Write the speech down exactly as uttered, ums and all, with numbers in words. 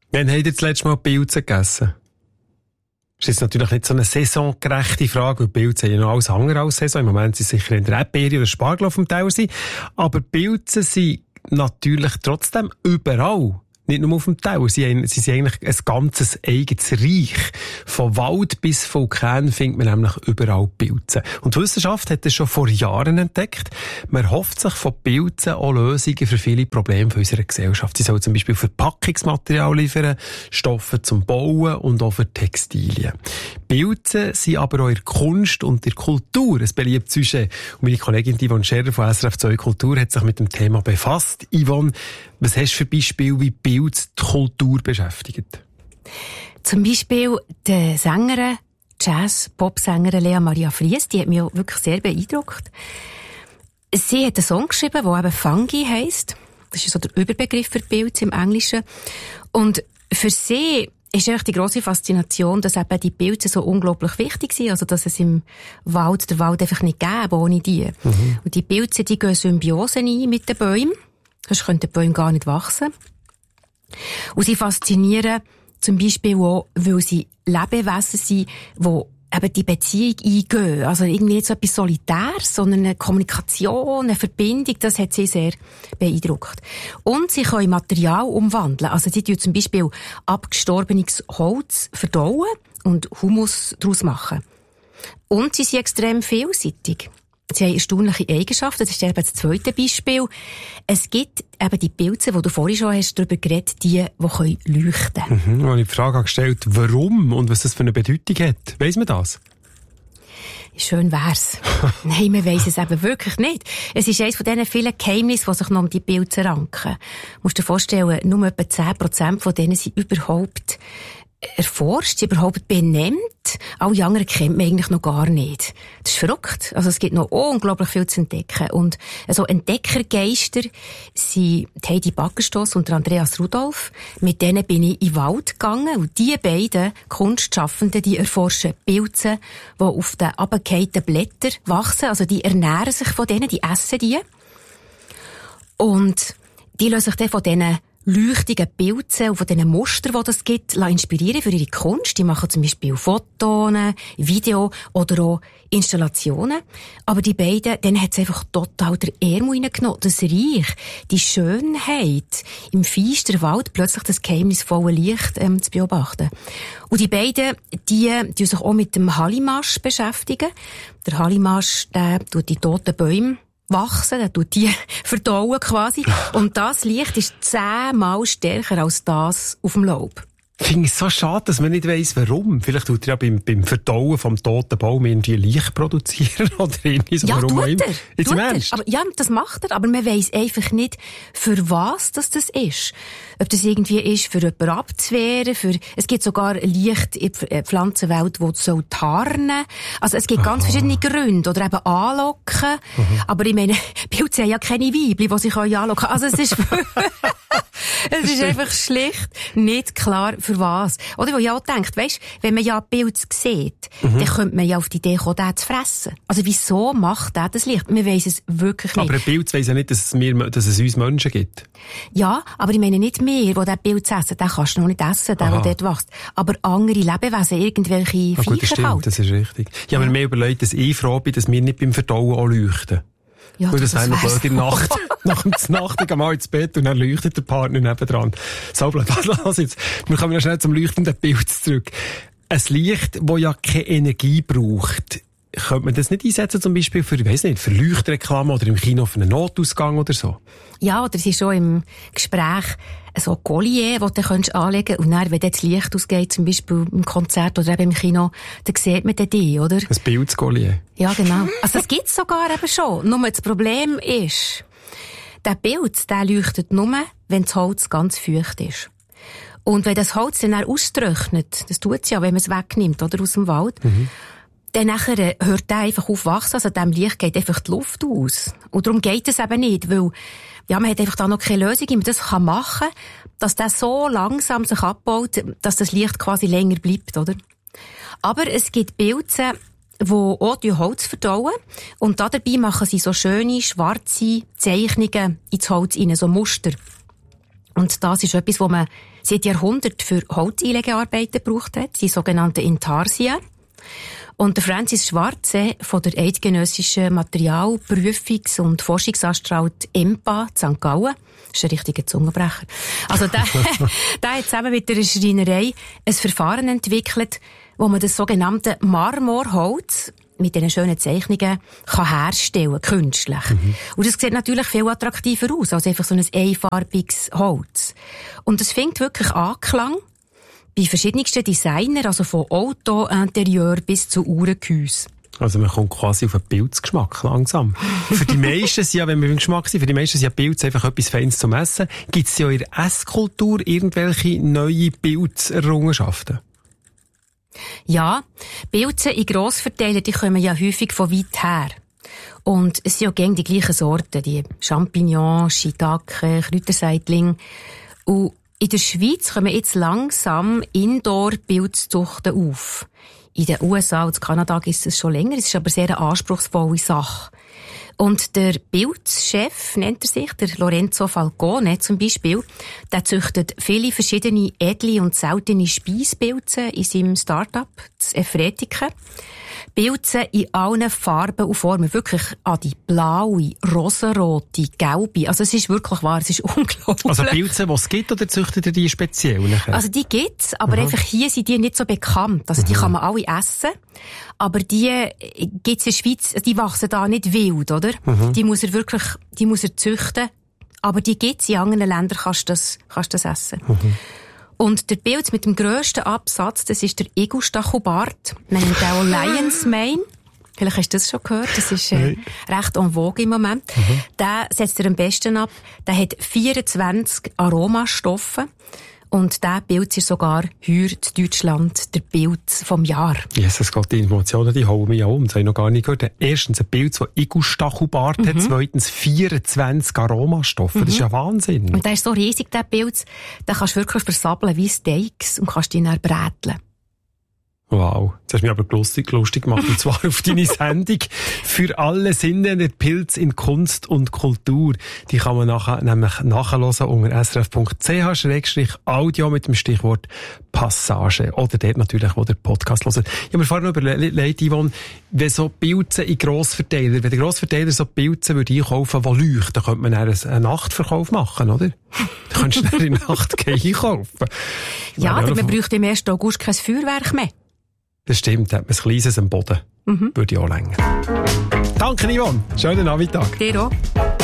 Wann habt ihr das letzte Mal Pilze gegessen? Das ist jetzt natürlich nicht so eine saisongerechte Frage, weil Pilze haben ja noch alles andere als Saison. Im Moment sind sicher in der Erdbeere oder Spargel auf dem Teller sein. Aber Pilze sind natürlich trotzdem überall. Nicht nur auf dem Teller. Sie, sie sind eigentlich ein ganzes eigenes Reich. Von Wald bis Vulkan findet man nämlich überall Pilze. Und die Wissenschaft hat das schon vor Jahren entdeckt. Man hofft sich von Pilzen auch Lösungen für viele Probleme unserer Gesellschaft. Sie sollen zum Beispiel Verpackungsmaterial liefern, Stoffe zum Bauen und auch für Textilien. Pilze sind aber auch in der Kunst und in der Kultur ein beliebtes Sujet. Und meine Kollegin Yvonne Scherrer von S R F zwei Kultur hat sich mit dem Thema befasst. Yvonne, was hast du für Beispiele, wie Pilze die Kultur beschäftigt? Zum Beispiel die Sängerin, Jazz-Pop-Sängerin Lea Maria Fries, die hat mich auch wirklich sehr beeindruckt. Sie hat einen Song geschrieben, der eben Fungi heisst. Das ist so der Überbegriff für Pilze im Englischen. Und für sie ist eigentlich die grosse Faszination, dass eben die Pilze so unglaublich wichtig sind, also dass es im Wald, der Wald einfach nicht gäbe ohne die. Mhm. Und die Pilze, die gehen Symbiose ein mit den Bäumen. Sonst könnten die Bäume gar nicht wachsen. Und sie faszinieren zum Beispiel auch, weil sie Lebewesen sind, die eben die Beziehung eingehen. Also irgendwie nicht so etwas Solitäres, sondern eine Kommunikation, eine Verbindung, das hat sie sehr beeindruckt. Und sie können Material umwandeln. Also sie tun zum Beispiel abgestorbenes Holz verdauen und Humus daraus machen. Und sie sind extrem vielseitig. Sie haben erstaunliche Eigenschaften. Das ist eben das zweite Beispiel. Es gibt eben die Pilze, die du vorhin schon hast darüber geredet, die, die leuchten können. Mhm, ich habe die Frage gestellt, warum und was das für eine Bedeutung hat. Weiss man das? Schön wär's. Nein, man weiss es eben wirklich nicht. Es ist eines von diesen vielen Geheimnissen, die sich noch um die Pilze ranken. Du musst dir vorstellen, nur etwa zehn Prozent von denen sind überhaupt erforscht, überhaupt benennt. Alle anderen kennt man eigentlich noch gar nicht. Das ist verrückt. Also es gibt noch unglaublich viel zu entdecken. Und so Entdeckergeister sind Heidi Backenstoss und Andreas Rudolph. Mit denen bin ich in den Wald gegangen. Und die beiden Kunstschaffenden, die erforschen Pilze, die auf den runtergefallenen Blättern wachsen. Also die ernähren sich von denen, die essen die. Und die lassen sich dann von diesen leuchtigen Pilze und von diesen Mustern, die das gibt, inspirieren für ihre Kunst. Die machen zum Beispiel Fotos, Video oder auch Installationen. Aber die beiden, denen hat es einfach total der Ärmel reingenommen. Das Reich, die Schönheit im feinsten Wald, plötzlich das geheimnisvolle Licht ähm, zu beobachten. Und die beiden, die, die sich auch mit dem Hallimasch beschäftigen. Der Hallimasch, der tut die toten Bäume wachsen, der tut die verdauen quasi. Und das Licht ist zehnmal stärker als das auf dem Laub. Ich finde es so schade, dass man nicht weiss, warum. Vielleicht tut er ja beim, beim Verdauen vom toten Baum irgendwie Licht produzieren oder irgendwie so. Ja, warum tut er. Jetzt Tut im Ernst? er. Aber, ja, das macht er, aber man weiss einfach nicht, für was das, das ist. Ob das irgendwie ist, für jemanden abzuwehren, für, es gibt sogar Licht in der Pflanzenwelt, das so tarnen. Also es gibt ganz Aha. verschiedene Gründe. Oder eben anlocken. Aha. Aber ich meine, Pilze haben ja keine Weibli, die sich anlocken können. Also es ist, es ist einfach schlicht nicht klar, für was. Oder wo ich auch denkt, weisst, wenn man ja Pilze sieht, mhm. dann könnte man ja auf die Idee kommen, den zu fressen. Also wieso macht der das Licht? Man weiss es wirklich nicht. Aber ein Pilz weiss ja nicht, dass es, wir, dass es uns Menschen gibt. Ja, aber ich meine nicht wir, die diesen Pilz essen. Den kannst du noch nicht essen, der, der dort wächst. Aber andere Lebewesen, irgendwelche ah, gut, das stimmt, halt. Das ist richtig. Ich habe mir mehr überlegt, dass ich froh bin, dass wir nicht beim Verdauen auch leuchten. Ja, weil das wäre noch blöd in der Nacht. Nach dem Nacht, ich gehe mal ins Bett und dann leuchtet der Partner nebendran. So blöd. Also jetzt, wir kommen ja schnell zum leuchtenden Pilz zurück. Ein Licht, das ja keine Energie braucht. Könnte man das nicht einsetzen, zum Beispiel für, ich weiss nicht, für Leuchtreklame oder im Kino für einen Notausgang oder so? Ja, oder es ist schon im Gespräch so ein Collier, das du kannst anlegen kannst. Und dann, wenn das Licht ausgeht, zum Beispiel im Konzert oder eben im Kino, dann sieht man dann die, oder? Ein Pilzcollier. Ja, genau. Also das gibt's sogar eben schon. Nur das Problem ist, der Pilz, der leuchtet nur, wenn das Holz ganz feucht ist. Und wenn das Holz dann austrocknet, das tut es ja, wenn man es wegnimmt, oder, aus dem Wald, mhm. dann nachher hört der einfach auf wachsen, also dem Licht geht einfach die Luft aus. Und darum geht es eben nicht, weil, ja, man hat einfach da noch keine Lösung, wie man das kann machen, dass der so langsam sich abbaut, dass das Licht quasi länger bleibt, oder? Aber es gibt Pilze, die auch Holz verdauen. Und dabei machen sie so schöne, schwarze Zeichnungen ins Holz rein, so Muster. Und das ist etwas, was man seit Jahrhunderten für Holzeinlegearbeiten gebraucht hat, die sogenannten Intarsien. Und der Francis Schwarze von der Eidgenössischen Materialprüfungs- und Forschungsanstalt E M P A Sankt Gallen, das ist ein richtiger Zungenbrecher. Also der, der hat zusammen mit der Schreinerei ein Verfahren entwickelt, wo man das sogenannte Marmorholz mit diesen schönen Zeichnungen kann herstellen, künstlich. Mhm. Und das sieht natürlich viel attraktiver aus, als einfach so ein einfarbiges Holz. Und es findet wirklich Anklang bei verschiedensten Designern, also von Auto, Interieur bis zu Uhrengehäuse. Also man kommt quasi auf einen Pilzgeschmack langsam. Für die meisten sind ja, wenn wir beim Geschmack sind, für die meisten sind ja Pilze einfach etwas Feines zum Essen. Gibt es ja in der Esskultur irgendwelche neue Pilzerrungenschaften? Ja, Pilze in Grossverteiler, die kommen ja häufig von weit her. Und es sind ja gängig die gleichen Sorten, die Champignons, Shiitake, Kräuterseitling. Und in der Schweiz kommen jetzt langsam Indoor-Pilzzuchten auf. In den U S A und Kanada gibt es schon länger, es ist aber sehr eine anspruchsvolle Sache. Und der Pilzchef, nennt er sich, der Lorenzo Falcone zum Beispiel, der züchtet viele verschiedene edle und seltene Speispilze in seinem Start-up, das Efretiken. Pilze in allen Farben und Formen. Wirklich an die blaue, rosarote, gelbe. Also es ist wirklich wahr, es ist unglaublich. Also Pilze, die es gibt, oder züchtet ihr die speziell? Nachher? Also die gibt's, aber mhm. einfach hier sind die nicht so bekannt. Also die mhm. kann man alle essen. Aber die gibt's in der Schweiz, die wachsen da nicht wild, oder? Mhm. Die muss er wirklich, die muss er züchten. Aber die gibt's, in anderen Ländern kannst du das, kannst du das essen. Mhm. Und der Pilz mit dem grössten Absatz, das ist der Igelstachelbart. Man nennt auch Lion's Mane. Vielleicht hast du das schon gehört. Das ist äh, recht en vogue im Moment. Mhm. Der setzt er am besten ab. Der hat vierundzwanzig Aromastoffe. Und der Pilz ist sogar heuer in Deutschland der Pilz vom Jahr. Jesus Gott, die Informationen, die hauen mich ja um. Das habe ich noch gar nicht gehört. Erstens ein Pilz, der Igelstachelbart mhm. hat. Zweitens vierundzwanzig Aromastoffe. Mhm. Das ist ja Wahnsinn. Und der ist so riesig, der Pilz. Den kannst du wirklich versabeln wie Steaks und kannst ihn dann bräteln. Wow, das hast mich aber lustig, lustig gemacht, und zwar auf deine Sendung «Für alle Sinne der Pilz in Kunst und Kultur». Die kann man nachher, nämlich nachhören unter s r f punkt c h slash audio mit dem Stichwort Passage. Oder dort natürlich, wo der Podcast hört. Ich habe mir vorhin noch überlegt, Yvonne, wenn so Pilze in Grossverteiler, wenn der Grossverteiler so Pilze würde einkaufen, die leuchten, dann könnte man dann einen Nachtverkauf machen, oder? Dann könntest du dann in der Nacht einkaufen. Ja, aber man bräuchte im ersten August kein Feuerwerk mehr. Das stimmt, hat man ein kleines am Boden. Mhm. Würde ich auch länger. Danke, Yvonne. Schönen Nachmittag. Dir auch.